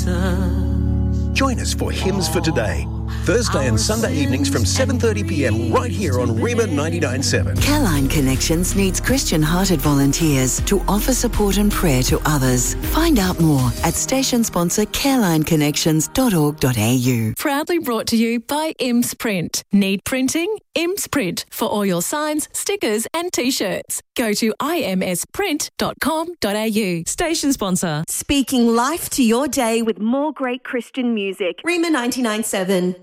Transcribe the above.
Join us for Hymns for Today, Thursday and Sunday evenings from 7:30pm right here on Reba 99.7. Careline Connections needs Christian-hearted volunteers to offer support and prayer to others. Find out more at station sponsor carelineconnections.org.au. Proudly brought to you by IMS Print. Need printing? IMS Print for all your signs, stickers and T-shirts. Go to imsprint.com.au. Station sponsor. Speaking life to your day with more great Christian music. Rema 99.7.